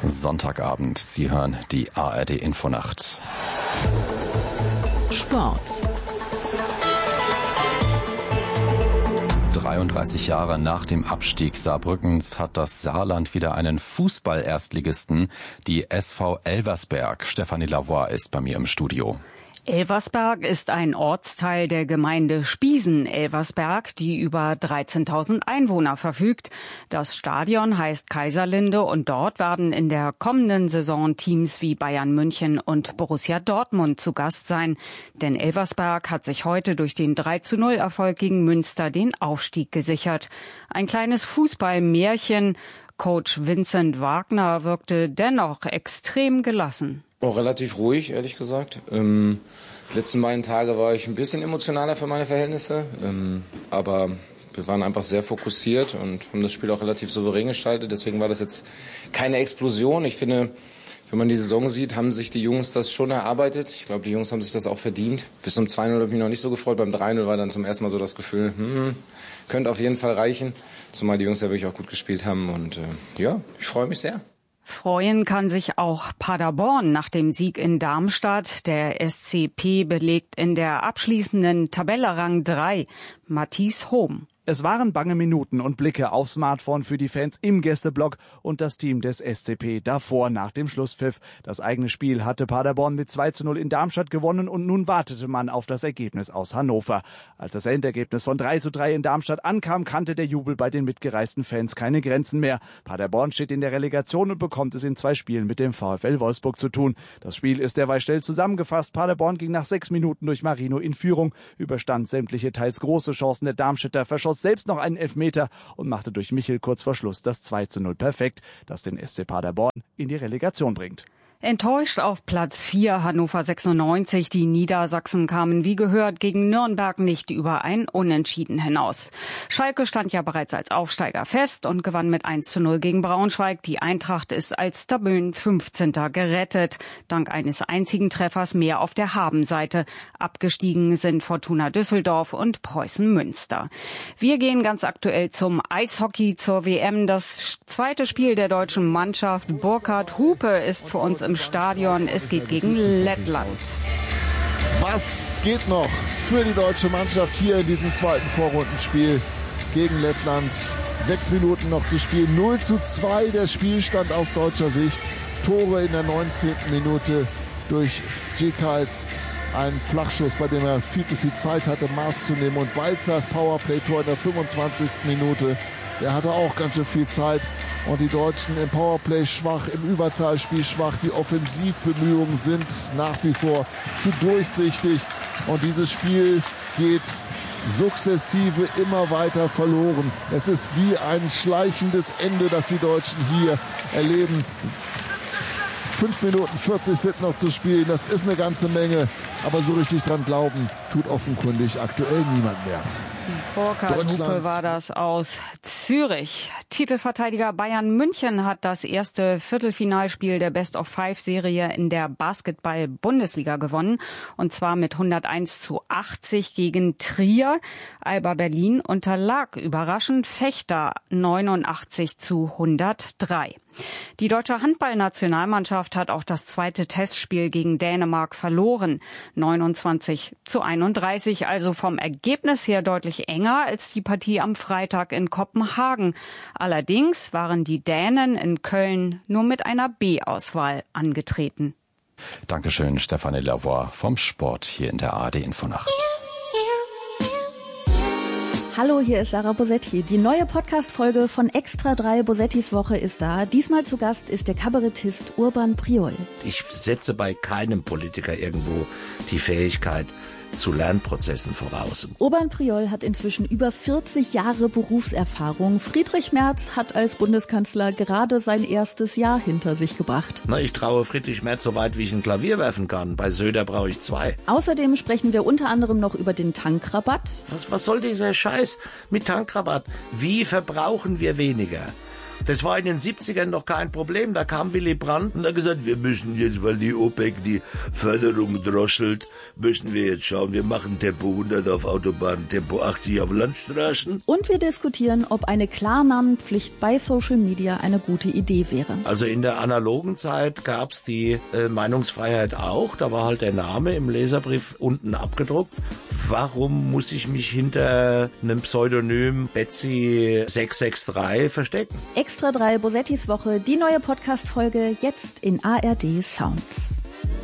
Sonntagabend. Sie hören die ARD Infonacht. Sport. 33 Jahre nach dem Abstieg Saarbrückens hat das Saarland wieder einen Fußball-Erstligisten, die SV Elversberg. Stefanie Lavoie ist bei mir im Studio. Elversberg ist ein Ortsteil der Gemeinde Spiesen-Elversberg, die über 13.000 Einwohner verfügt. Das Stadion heißt Kaiserlinde und dort werden in der kommenden Saison Teams wie Bayern München und Borussia Dortmund zu Gast sein. Denn Elversberg hat sich heute durch den 3:0-Erfolg gegen Münster den Aufstieg gesichert. Ein kleines Fußballmärchen. Coach Vincent Wagner wirkte dennoch extrem gelassen. Auch relativ ruhig, ehrlich gesagt. Die letzten beiden Tage war ich ein bisschen emotionaler für meine Verhältnisse. Aber wir waren einfach sehr fokussiert und haben das Spiel auch relativ souverän gestaltet. Deswegen war das jetzt keine Explosion. Ich finde, wenn man die Saison sieht, haben sich die Jungs das schon erarbeitet. Ich glaube, die Jungs haben sich das auch verdient. Bis zum 2:0 habe ich mich noch nicht so gefreut. Beim 3:0 war dann zum ersten Mal so das Gefühl, könnte auf jeden Fall reichen. Zumal die Jungs ja wirklich auch gut gespielt haben. Und ja, ich freue mich sehr. Freuen kann sich auch Paderborn nach dem Sieg in Darmstadt. Der SCP belegt in der abschließenden Tabelle Rang 3. Matthias Hohm. Es waren bange Minuten und Blicke aufs Smartphone für die Fans im Gästeblock und das Team des SCP davor nach dem Schlusspfiff. Das eigene Spiel hatte Paderborn mit 2:0 in Darmstadt gewonnen und nun wartete man auf das Ergebnis aus Hannover. Als das Endergebnis von 3:3 in Darmstadt ankam, kannte der Jubel bei den mitgereisten Fans keine Grenzen mehr. Paderborn steht in der Relegation und bekommt es in 2 Spielen mit dem VfL Wolfsburg zu tun. Das Spiel ist derweil schnell zusammengefasst. Paderborn ging nach 6 Minuten durch Marino in Führung, überstand sämtliche teils große Chancen der Darmstädter, verschoss selbst noch einen Elfmeter und machte durch Michel kurz vor Schluss das 2:0 perfekt, das den SC Paderborn in die Relegation bringt. Enttäuscht auf Platz 4 Hannover 96. Die Niedersachsen kamen wie gehört gegen Nürnberg nicht über ein Unentschieden hinaus. Schalke stand ja bereits als Aufsteiger fest und gewann mit 1:0 gegen Braunschweig. Die Eintracht ist als Tabellen-15. gerettet. Dank eines einzigen Treffers mehr auf der Habenseite. Abgestiegen sind Fortuna Düsseldorf und Preußen Münster. Wir gehen ganz aktuell zum Eishockey zur WM. Das zweite Spiel der deutschen Mannschaft. Burkhard Hupe ist für uns im Stadion. Es geht gegen Lettland. Was geht noch für die deutsche Mannschaft hier in diesem zweiten Vorrundenspiel gegen Lettland? 6 Minuten noch zu spielen. 0:2 der Spielstand aus deutscher Sicht. Tore in der 19. Minute durch Djekals. Ein Flachschuss, bei dem er viel zu viel Zeit hatte, Maß zu nehmen. Und Walzers Powerplay-Tor in der 25. Minute. Der hatte auch ganz schön viel Zeit. Und die Deutschen im Powerplay schwach, im Überzahlspiel schwach. Die Offensivbemühungen sind nach wie vor zu durchsichtig. Und dieses Spiel geht sukzessive immer weiter verloren. Es ist wie ein schleichendes Ende, das die Deutschen hier erleben. 5 Minuten 40 sind noch zu spielen. Das ist eine ganze Menge. Aber so richtig dran glauben tut offenkundig aktuell niemand mehr. Burkhard Hupe war das aus Zürich. Titelverteidiger Bayern München hat das erste Viertelfinalspiel der Best-of-5-Serie in der Basketball-Bundesliga gewonnen. Und zwar mit 101:80 gegen Trier. Alba Berlin unterlag überraschend Vechta 89:103. Die deutsche Handballnationalmannschaft hat auch das zweite Testspiel gegen Dänemark verloren. 29:31, also vom Ergebnis her deutlich enger als die Partie am Freitag in Kopenhagen. Allerdings waren die Dänen in Köln nur mit einer B-Auswahl angetreten. Dankeschön, Stefanie Lavoie vom Sport hier in der ARD Infonacht. Hallo, hier ist Sarah Bosetti. Die neue Podcast-Folge von Extra 3 Bosettis Woche ist da. Diesmal zu Gast ist der Kabarettist Urban Priol. Ich setze bei keinem Politiker irgendwo die Fähigkeit zu Lernprozessen voraus. Urban Priol hat inzwischen über 40 Jahre Berufserfahrung. Friedrich Merz hat als Bundeskanzler gerade sein erstes Jahr hinter sich gebracht. Ich traue Friedrich Merz so weit, wie ich ein Klavier werfen kann. Bei Söder brauche ich 2. Außerdem sprechen wir unter anderem noch über den Tankrabatt. Was soll dieser Scheiß mit Tankrabatt? Wie verbrauchen wir weniger? Das war in den 70ern noch kein Problem. Da kam Willy Brandt und hat gesagt, wir müssen jetzt, weil die OPEC die Förderung droschelt, müssen wir jetzt schauen, wir machen Tempo 100 auf Autobahnen, Tempo 80 auf Landstraßen. Und wir diskutieren, ob eine Klarnamenpflicht bei Social Media eine gute Idee wäre. Also in der analogen Zeit gab's die Meinungsfreiheit auch. Da war halt der Name im Leserbrief unten abgedruckt. Warum muss ich mich hinter einem Pseudonym Betsy 663 verstecken? Extra 3 Bosettis Woche, die neue Podcast-Folge jetzt in ARD Sounds.